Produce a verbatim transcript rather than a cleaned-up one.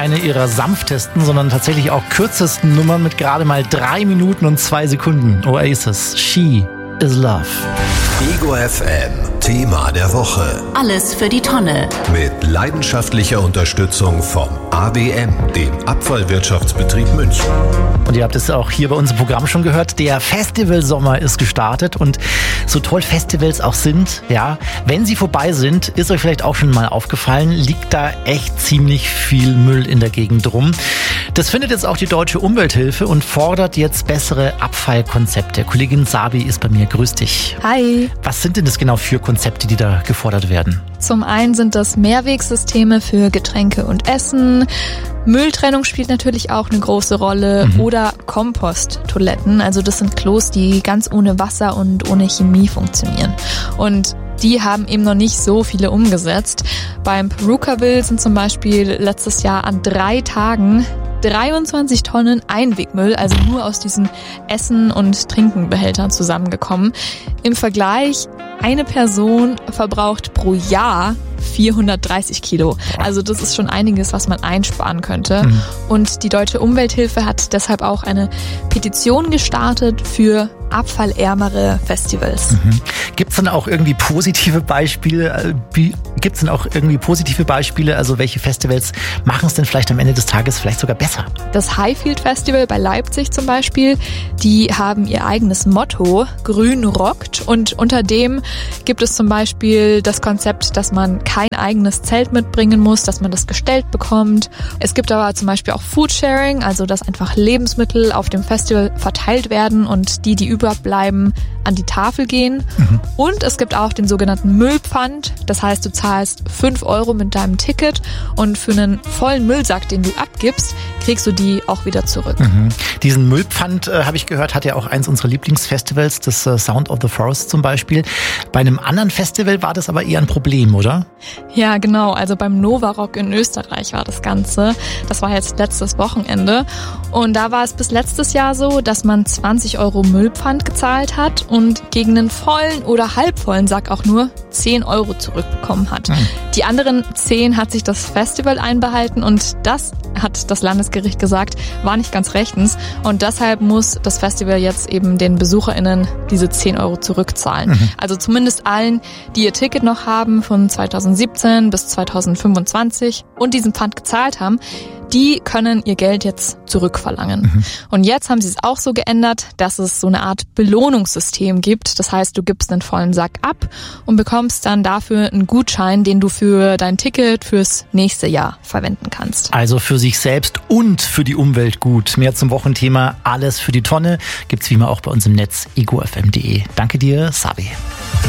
eine ihrer sanftesten, sondern tatsächlich auch kürzesten Nummern mit gerade mal drei Minuten und zwei Sekunden. Oasis, She is Love. Ego F M, Thema der Woche. Alles für die Tonne. Mit leidenschaftlicher Unterstützung vom A B M, dem Abfallwirtschaftsbetrieb München. Und ihr habt es auch hier bei uns im Programm schon gehört, der Festivalsommer ist gestartet und so toll Festivals auch sind, ja, wenn sie vorbei sind, ist euch vielleicht auch schon mal aufgefallen, liegt da echt ziemlich viel Müll in der Gegend rum. Das findet jetzt auch die Deutsche Umwelthilfe und fordert jetzt bessere Abfallkonzepte. Kollegin Sabi ist bei mir, grüß dich. Hi. Was sind denn das genau für Konzepte, die da gefordert werden? Zum einen sind das Mehrwegsysteme für Getränke und Essen. Mülltrennung spielt natürlich auch eine große Rolle. Mhm. Oder Komposttoiletten. Also das sind Klos, die ganz ohne Wasser und ohne Chemie funktionieren. Und die haben eben noch nicht so viele umgesetzt. Beim Purukaville sind zum Beispiel letztes Jahr an drei Tagen dreiundzwanzig Tonnen Einwegmüll, also nur aus diesen Essen- und Trinkenbehältern zusammengekommen. Im Vergleich, eine Person verbraucht pro Jahr vierhundertdreißig Kilo. Also das ist schon einiges, was man einsparen könnte. Mhm. Und die Deutsche Umwelthilfe hat deshalb auch eine Petition gestartet für abfallärmere Festivals. Mhm. Gibt es dann auch irgendwie positive Beispiele? Gibt es denn auch irgendwie positive Beispiele? Also welche Festivals machen es denn vielleicht am Ende des Tages vielleicht sogar besser? Das Highfield Festival bei Leipzig zum Beispiel, die haben ihr eigenes Motto, Grün rockt. Und unter dem gibt es zum Beispiel das Konzept, dass man kein eigenes Zelt mitbringen muss, dass man das gestellt bekommt. Es gibt aber zum Beispiel auch Foodsharing, also dass einfach Lebensmittel auf dem Festival verteilt werden und die, die überbleiben, an die Tafel gehen. Mhm. Und es gibt auch den sogenannten Müllpfand. Das heißt, du zahlst fünf Euro mit deinem Ticket und für einen vollen Müllsack, den du abgibst, kriegst du die auch wieder zurück. Mhm. Diesen Müllpfand, äh, habe ich gehört, hat ja auch eins unserer Lieblingsfestivals, das äh, Sound of the Forest zum Beispiel. Bei einem anderen Festival war das aber eher ein Problem, oder? Ja, genau. Also beim Nova Rock in Österreich war das Ganze. Das war jetzt letztes Wochenende. Und da war es bis letztes Jahr so, dass man zwanzig Euro Müllpfand gezahlt hat und gegen einen vollen oder halbvollen Sack auch nur zehn Euro zurückbekommen hat. Mhm. Die anderen zehn hat sich das Festival einbehalten und das, hat das Landesgericht gesagt, war nicht ganz rechtens. Und deshalb muss das Festival jetzt eben den BesucherInnen diese zehn Euro zurückzahlen. Mhm. Also zumindest allen, die ihr Ticket noch haben von zweitausendsiebzehn bis zweitausendfünfundzwanzig und diesen Pfand gezahlt haben, die können ihr Geld jetzt zurückverlangen. Mhm. Und jetzt haben sie es auch so geändert, dass es so eine Art Belohnungssystem gibt. Das heißt, du gibst einen vollen Sack ab und bekommst dann dafür einen Gutschein, den du für dein Ticket fürs nächste Jahr verwenden kannst. Also für sich selbst und für die Umwelt gut. Mehr zum Wochenthema Alles für die Tonne gibt's wie immer auch bei uns im Netz ego f m punkt d e. Danke dir, Sabi.